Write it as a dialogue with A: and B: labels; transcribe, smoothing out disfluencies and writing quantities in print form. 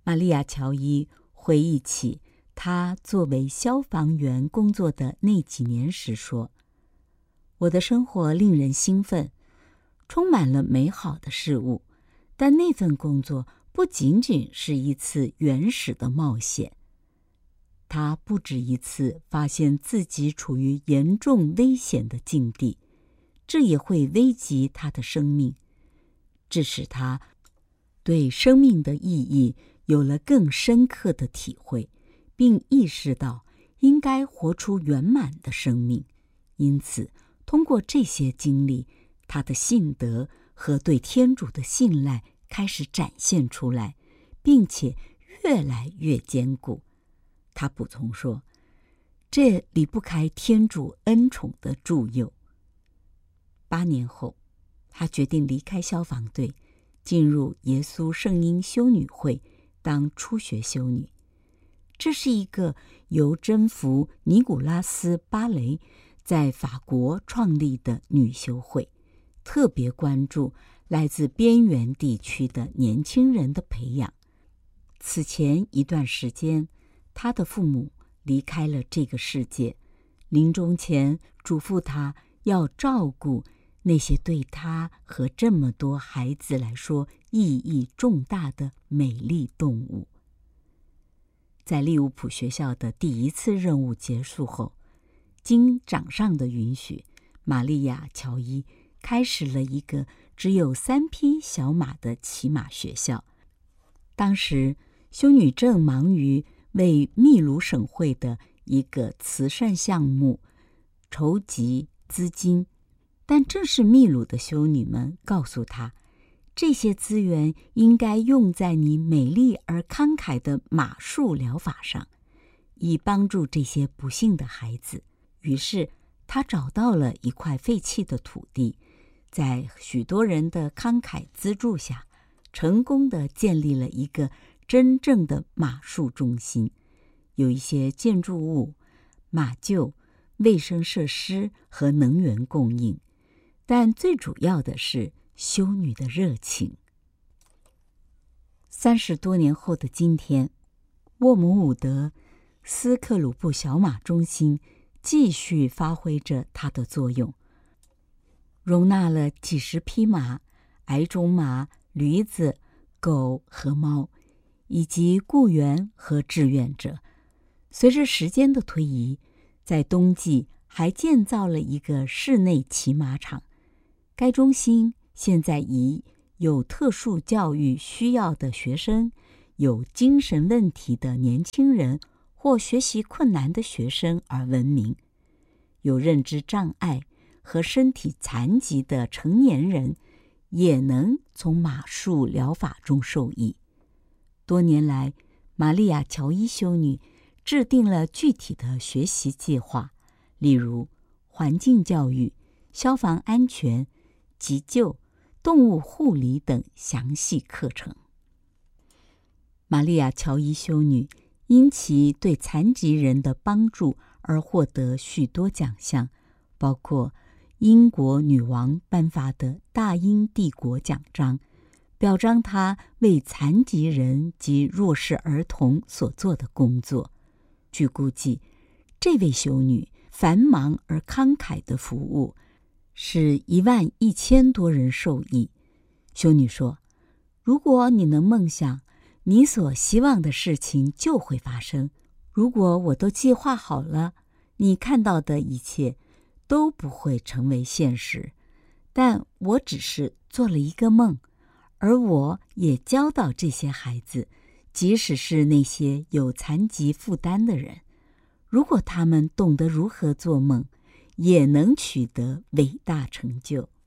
A: 玛利亚·乔伊回忆起她作为消防员工作的那几年时说：“我的生活令人兴奋，充满了美好的事物，但那份工作不仅仅是一次原始的冒险。他不止一次发现自己处于严重危险的境地，这也会危及他的生命，这使他对生命的意义有了更深刻的体会，并意识到应该活出圆满的生命。因此，通过这些经历，他的信德和对天主的信赖开始展现出来，并且越来越坚固。”他补充说，这离不开天主恩宠的助佑。8年后，他决定离开消防队，进入耶稣圣婴修女会当初学修女。这是一个由征服尼古拉斯·巴雷在法国创立的女修会，特别关注来自边缘地区的年轻人的培养。此前一段时间，他的父母离开了这个世界，临终前嘱咐他要照顾那些对他和这么多孩子来说意义重大的美丽动物。在利物浦学校的第一次任务结束后，经长上的允许，玛利亚·乔伊开始了一个只有3匹小马的骑马学校。当时，修女正忙于为秘鲁省会的一个慈善项目筹集资金，但正是秘鲁的修女们告诉她，这些资源应该用在你美丽而慷慨的马术疗法上，以帮助这些不幸的孩子。于是她找到了一块废弃的土地，在许多人的慷慨资助下，成功地建立了一个真正的马术中心，有一些建筑物、马厩、卫生设施和能源供应，但最主要的是修女的热情。30多年后的今天，沃姆伍德斯克鲁布小马中心继续发挥着它的作用，容纳了几十匹马、矮种马、驴子、狗和猫，以及雇员和志愿者。随着时间的推移，在冬季还建造了一个室内骑马场。该中心现在以有特殊教育需要的学生、有精神问题的年轻人或学习困难的学生而闻名。有认知障碍和身体残疾的成年人也能从马术疗法中受益。多年来，玛利亚·乔伊修女制定了具体的学习计划，例如环境教育、消防安全、急救、动物护理等详细课程。玛利亚·乔伊修女因其对残疾人的帮助而获得许多奖项，包括英国女王颁发的大英帝国奖章，表彰她为残疾人及弱势儿童所做的工作。据估计，这位修女繁忙而慷慨的服务使11000多人受益。修女说，如果你能梦想，你所希望的事情就会发生。如果我都计划好了，你看到的一切都不会成为现实。但我只是做了一个梦，而我也教导这些孩子，即使是那些有残疾负担的人，如果他们懂得如何做梦，也能取得伟大成就。